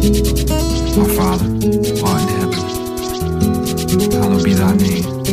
Our Father, who art in heaven, hallowed be thy name.